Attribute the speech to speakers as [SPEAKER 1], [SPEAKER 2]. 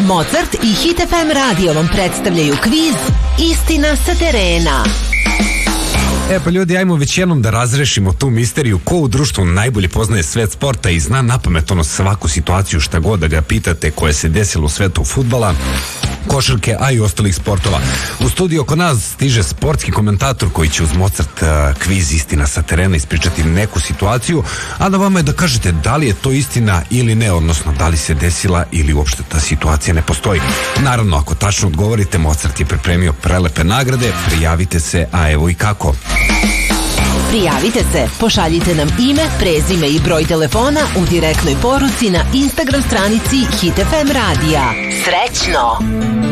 [SPEAKER 1] Mozart i Hit FM radio vam predstavljaju kviz Istina sa terena.
[SPEAKER 2] Pa ljudi, ajmo već jednom da razrešimo tu misteriju. Ko u društvu najbolje poznaje svet sporta i zna napamet svaku situaciju, šta god da ga pitate, koje se desilo u svetu fudbala, košarke, a i ostalih sportova. U studiju oko nas stiže sportski komentator koji će uz Mozart kviz Istina sa terena ispričati neku situaciju, a na vama je da kažete da li je to istina ili ne, odnosno da li se desila ili uopšte ta situacija ne postoji. Naravno, ako tačno odgovorite, Mozart je pripremio prelepe nagrade. Prijavite se, a evo i kako.
[SPEAKER 1] Prijavite se, pošaljite nam ime, prezime i broj telefona u direktnoj poruci na Instagram stranici Hit FM radija. Srećno!